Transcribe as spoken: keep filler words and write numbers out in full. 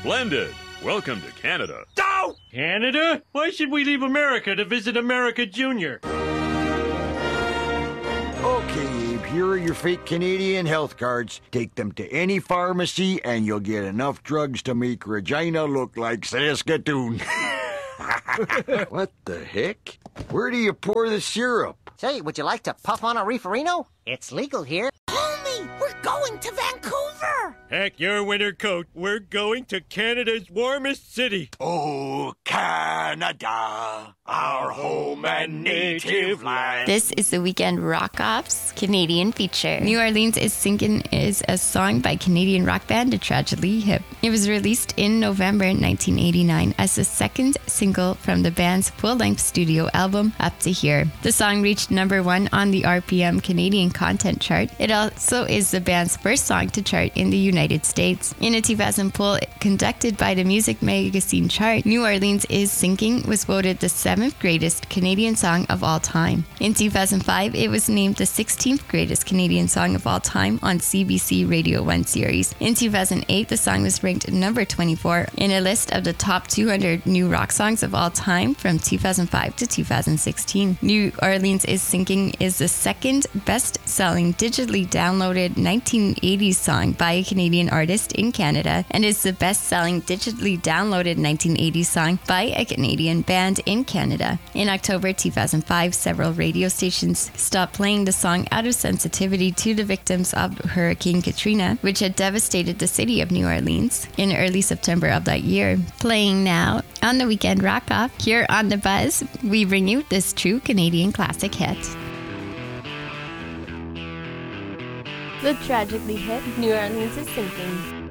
Splendid. Welcome to Canada. Go! Canada? Why should we leave America to visit America Junior? Okay, Abe, here are your fake Canadian health cards. Take them to any pharmacy and you'll get enough drugs to make Regina look like Saskatoon. What the heck? Where do you pour the syrup? Say, would you like to puff on a reeferino? It's legal here. Homie, we're going to Vancouver! Heck your winter coat. We're going to Canada's warmest city. Oh, Canada, our home and native land. This is the Weekend Rock-Off's Canadian feature. New Orleans is Sinkin' is a song by Canadian rock band The Tragically Hip. It was released in November nineteen eighty-nine as the second single from the band's full-length studio album, Up to Here. The song reached number one on the R P M Canadian Content Chart. It also is the band's first song to chart in the United States. In a two thousand poll conducted by the music magazine Chart, New Orleans is Sinking was voted the seventh greatest Canadian song of all time. In two thousand five, it was named the sixteenth greatest Canadian song of all time on C B C Radio one series. In two thousand eight, the song was ranked number twenty-four in a list of the top two hundred new rock songs of all time from two thousand five to two thousand sixteen. New Orleans is Sinking is the second best-selling digitally downloaded nineteen eighties song by a Canadian artist in Canada and is the best-selling digitally downloaded nineteen eighties song by a Canadian band in Canada. In October two thousand five, several radio stations stopped playing the song out of sensitivity to the victims of Hurricane Katrina, which had devastated the city of New Orleans in early September of that year. Playing now on the Weekend Rock-Off, here on The Buzz, we bring you this true Canadian classic hit. The Tragically Hip, New Orleans is Sinking.